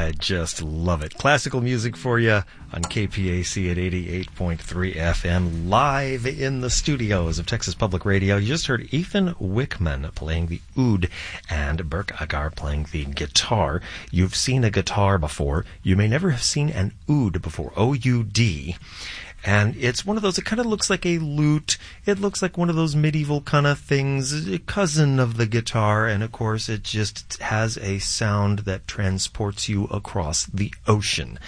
I just love it. Classical music for you on KPAC at 88.3 FM, live in the studios of Texas Public Radio. You just heard Ethan Wickman playing the oud and Burke Agar playing the guitar. You've seen a guitar before. You may never have seen an oud before, O-U-D. And it's one of those, it kind of looks like a lute. It looks like one of those medieval kind of things, a cousin of the guitar. And of course, it just has a sound that transports you across the ocean.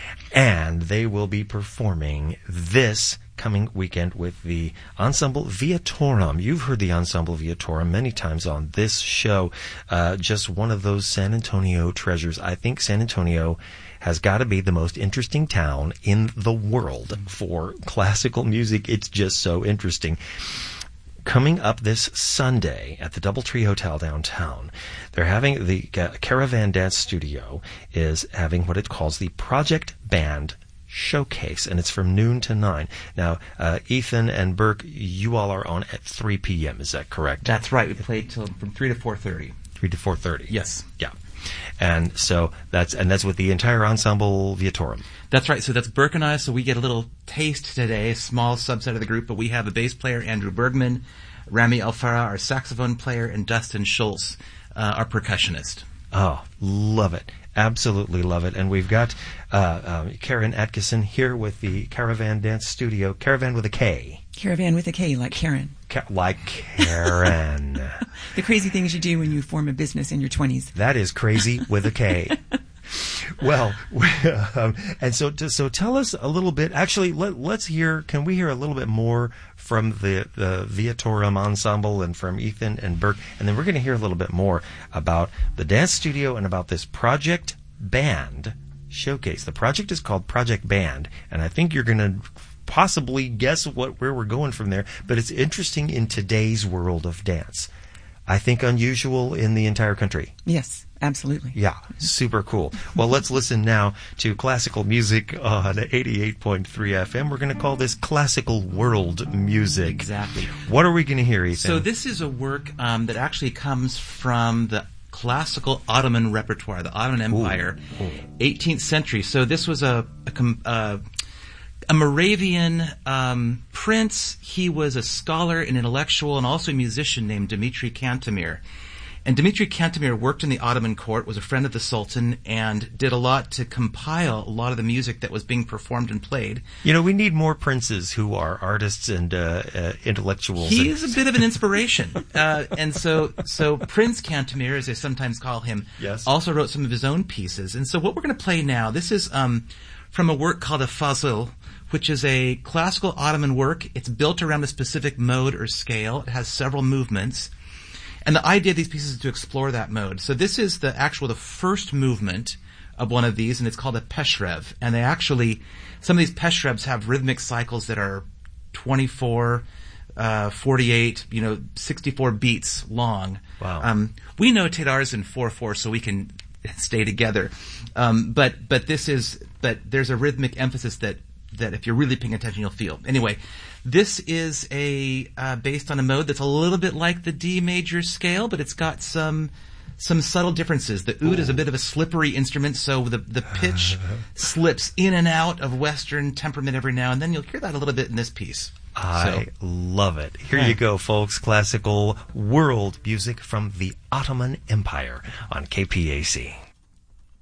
And they will be performing this coming weekend with the Ensemble Viatorum. You've heard the Ensemble Viatorum many times on this show. Just one of those San Antonio treasures. I think San Antonio has got to be the most interesting town in the world for classical music. It's just so interesting. Coming up this Sunday at the Doubletree Hotel downtown, they're having the Caravan Dance Studio is having what it calls the Project Band Showcase, and it's from noon to 9. Now, Ethan and Burke, you all are on at 3 p.m., is that correct? That's right. We played till from 3 to 4:30. 3 to 4:30. Yes. Yeah. And so that's with the entire Ensemble Viatorum. That's right. So that's Burke and I. So we get a little taste today, a small subset of the group, but we have a bass player, Andrew Bergman, Rami Alfara, our saxophone player, and Dustin Schultz, our percussionist. Oh, love it. Absolutely love it. And we've got Karen Atkinson here with the Caravan Dance Studio. Caravan with a K. Caravan with a K, like Karen. Like Karen. The crazy things you do when you form a business in your 20s. That is crazy with a K. Well, and so tell us a little bit. Actually, let's hear. Can we hear a little bit more from the Viatorum Ensemble and from Ethan and Burke, and then we're going to hear a little bit more about the dance studio and about this Project Band Showcase. The project is called Project Band, and I think you're going to possibly guess where we're going from there. But it's interesting in today's world of dance. I think unusual in the entire country. Yes, absolutely. Yeah, super cool. Well, let's listen now to classical music on 88.3 FM. We're going to call this classical world music. Exactly. What are we going to hear, Ethan? So this is a work that actually comes from the classical Ottoman repertoire, the Ottoman Empire, 18th century. So this was a Moravian prince. He was a scholar, an intellectual, and also a musician named Dmitri Cantemir. And Dmitri Cantemir worked in the Ottoman court, was a friend of the Sultan, and did a lot to compile a lot of the music that was being performed and played. You know, we need more princes who are artists and intellectuals. He is a bit of an inspiration. And so Prince Cantemir, as they sometimes call him, yes, also wrote some of his own pieces. And so what we're going to play now, this is from a work called a fazil, which is a classical Ottoman work. It's built around a specific mode or scale. It has several movements. And the idea of these pieces is to explore that mode. So this is the first movement of one of these, and it's called a peshrev. And they actually, some of these peshrevs have rhythmic cycles that are 24, 48, 64 beats long. Wow. We notate ours in 4/4 so we can stay together. But there's a rhythmic emphasis that if you're really paying attention, you'll feel. Anyway, this is based on a mode that's a little bit like the D major scale, but it's got some subtle differences. The oud is a bit of a slippery instrument, so the pitch slips in and out of Western temperament every now and then. You'll hear that a little bit in this piece. I love it. Here you go, folks. Classical world music from the Ottoman Empire on KPAC.